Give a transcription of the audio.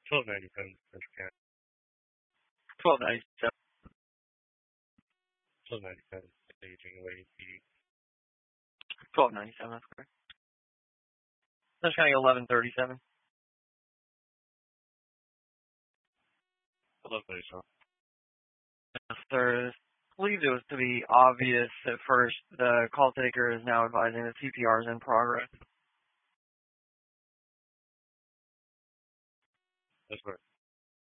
1297, Central County. 1297. 1297, staging away PD. 1297, that's correct. Central County 1137. 1137. Sir, believed it was to be obvious at first. The call taker is now advising that CPR is in progress. That's correct.